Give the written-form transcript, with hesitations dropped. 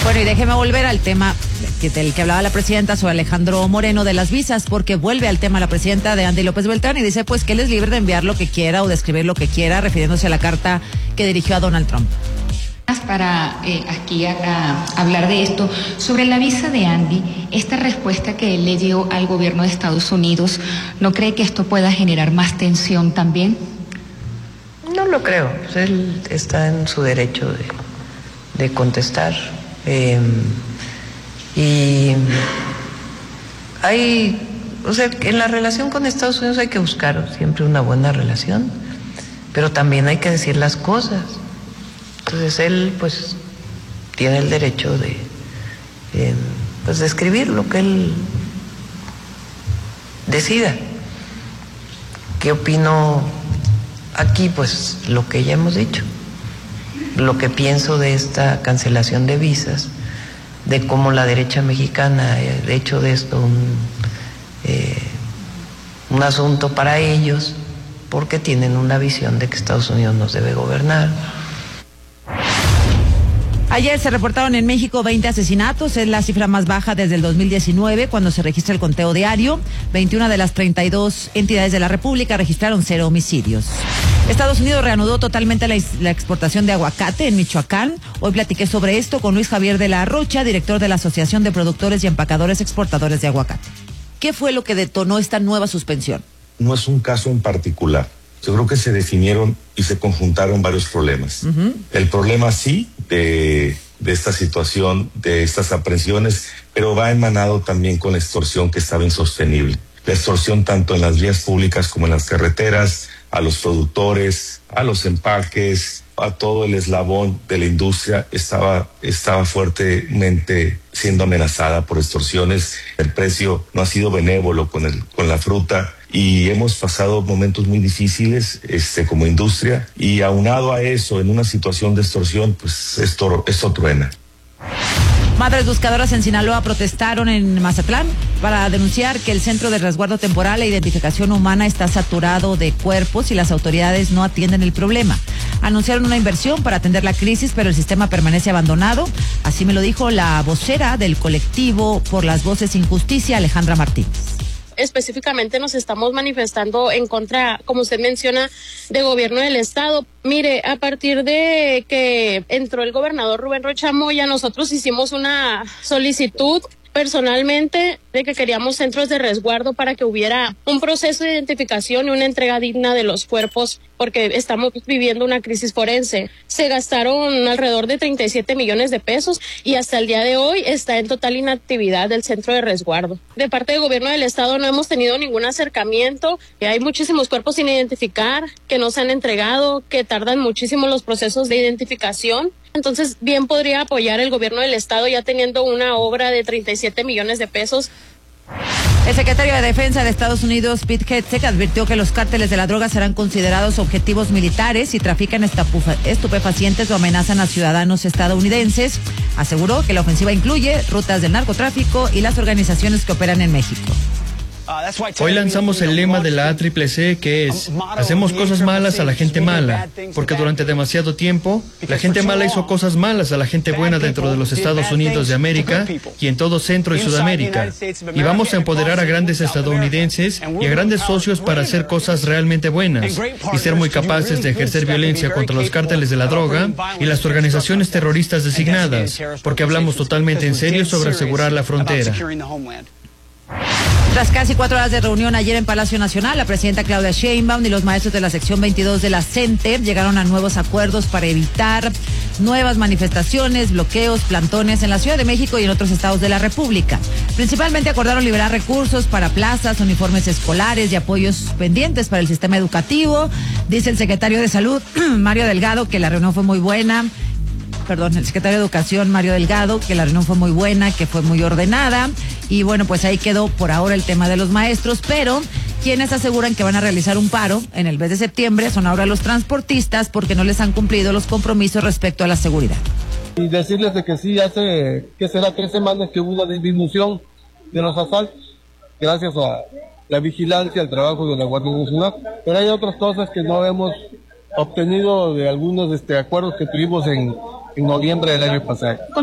Bueno, y déjeme volver al tema del que hablaba la presidenta sobre Alejandro Moreno de las visas, porque vuelve al tema la presidenta de Andy López Beltrán y dice pues que él es libre de enviar lo que quiera o de escribir lo que quiera, refiriéndose a la carta que dirigió a Donald Trump. Para aquí a hablar de esto, sobre la visa de Andy, esta respuesta que él le dio al gobierno de Estados Unidos, ¿no cree que esto pueda generar más tensión también? No lo creo, pues él está en su derecho de contestar. Y en la relación con Estados Unidos hay que buscar siempre una buena relación, pero también hay que decir las cosas. Entonces él pues tiene el derecho de escribir lo que él decida. ¿Qué opino aquí? Pues lo que ya hemos dicho, lo que pienso de esta cancelación de visas, de cómo la derecha mexicana ha hecho de esto un asunto para ellos, porque tienen una visión de que Estados Unidos nos debe gobernar. Ayer se reportaron en México 20 asesinatos, es la cifra más baja desde el 2019, cuando se registra el conteo diario. 21 de las 32 entidades de la República registraron 0 homicidios. Estados Unidos reanudó totalmente la exportación de aguacate en Michoacán. Hoy platiqué sobre esto con Luis Javier de la Rocha, director de la Asociación de Productores y Empacadores Exportadores de Aguacate. ¿Qué fue lo que detonó esta nueva suspensión? No es un caso en particular. Yo creo que se definieron y se conjuntaron varios problemas. El problema sí de esta situación, de estas aprehensiones, pero va emanado también con la extorsión que estaba insostenible. La extorsión tanto en las vías públicas como en las carreteras, a los productores, a los empaques, a todo el eslabón de la industria estaba fuertemente siendo amenazada por extorsiones. El precio no ha sido benévolo con la fruta y hemos pasado momentos muy difíciles como industria, y aunado a eso en una situación de extorsión, pues esto truena. Madres buscadoras en Sinaloa protestaron en Mazatlán para denunciar que el Centro de Resguardo Temporal e Identificación Humana está saturado de cuerpos y las autoridades no atienden el problema. Anunciaron una inversión para atender la crisis, pero el sistema permanece abandonado. Así me lo dijo la vocera del colectivo Por las Voces Sin Justicia, Alejandra Martínez. Específicamente nos estamos manifestando en contra, como usted menciona, de gobierno del estado. Mire, a partir de que entró el gobernador Rubén Rocha Moya, nosotros hicimos una solicitud personalmente de que queríamos centros de resguardo para que hubiera un proceso de identificación y una entrega digna de los cuerpos, porque estamos viviendo una crisis forense. Se gastaron alrededor de 37 millones de pesos y hasta el día de hoy está en total inactividad el centro de resguardo. De parte del gobierno del estado no hemos tenido ningún acercamiento. Hay muchísimos cuerpos sin identificar que no se han entregado, que tardan muchísimo los procesos de identificación. Entonces, bien podría apoyar el gobierno del estado ya teniendo una obra de 37 millones de pesos. El secretario de Defensa de Estados Unidos, Pete Hegseth, advirtió que los cárteles de la droga serán considerados objetivos militares si trafican estupefacientes o amenazan a ciudadanos estadounidenses. Aseguró que la ofensiva incluye rutas del narcotráfico y las organizaciones que operan en México. Hoy lanzamos el lema de la ACCC, que es: hacemos cosas malas a la gente mala, porque durante demasiado tiempo la gente mala hizo cosas malas a la gente buena dentro de los Estados Unidos de América y en todo Centro y Sudamérica. Y vamos a empoderar a grandes estadounidenses y a grandes socios para hacer cosas realmente buenas y ser muy capaces de ejercer violencia contra los cárteles de la droga y las organizaciones terroristas designadas, porque hablamos totalmente en serio sobre asegurar la frontera. Tras casi 4 horas de reunión ayer en Palacio Nacional, la presidenta Claudia Sheinbaum y los maestros de la sección 22 de la CENTE llegaron a nuevos acuerdos para evitar nuevas manifestaciones, bloqueos, plantones en la Ciudad de México y en otros estados de la República. Principalmente acordaron liberar recursos para plazas, uniformes escolares y apoyos pendientes para el sistema educativo. Dice el secretario de Salud, Mario Delgado, que la reunión fue muy buena. El secretario de Educación, Mario Delgado, que la reunión fue muy buena, que fue muy ordenada. Y bueno, pues ahí quedó por ahora el tema de los maestros, pero quienes aseguran que van a realizar un paro en el mes de septiembre son ahora los transportistas, porque no les han cumplido los compromisos respecto a la seguridad. Y decirles de que sí, hace, que será 3 semanas que hubo una disminución de los asaltos, gracias a la vigilancia, al trabajo de la Guardia Nacional. Pero hay otras cosas que no hemos obtenido de algunos acuerdos que tuvimos en noviembre del año pasado.